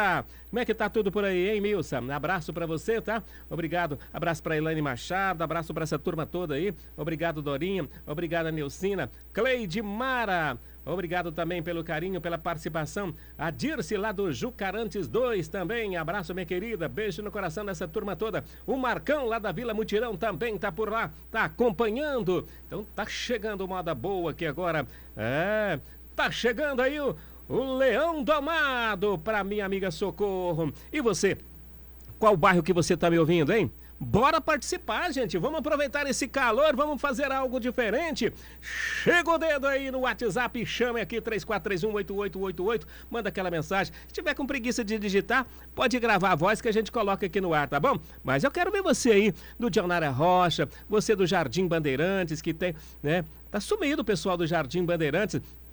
Como é que tá tudo por aí, hein, Milson? Abraço pra você, tá? Obrigado. Abraço pra Elaine Machado, abraço pra essa turma toda aí. Obrigado, Dorinha. Obrigado, Nilcina. Cleide Mara. Obrigado também pelo carinho, pela participação. A Dirce lá do Jucarantes 2 também. Abraço, minha querida. Beijo no coração dessa turma toda. O Marcão lá da Vila Mutirão também tá por lá, tá acompanhando. Então tá chegando moda boa aqui agora. Tá chegando aí o Leão Domado pra minha amiga Socorro. E você? Qual bairro que você tá me ouvindo, hein? Bora participar, gente. Vamos aproveitar esse calor, vamos fazer algo diferente. Chega o dedo aí no WhatsApp, chame aqui 34318888, manda aquela mensagem. Se tiver com preguiça de digitar, pode gravar a voz que a gente coloca aqui no ar, tá bom? Mas eu quero ver você aí do Dionária Rocha, você do Jardim Bandeirantes, que tem, né? Tá sumido o pessoal do Jardim Bandeirantes.